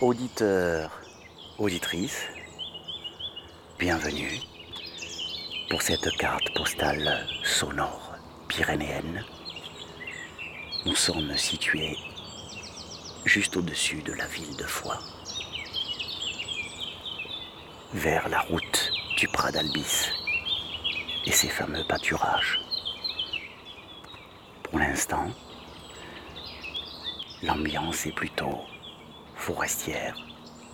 Auditeurs, auditrices, bienvenue pour cette carte postale sonore pyrénéenne. Nous sommes situés juste au-dessus de la ville de Foix, vers la route du Prat d'Albis et ses fameux pâturages. Pour l'instant, l'ambiance est plutôt forestière.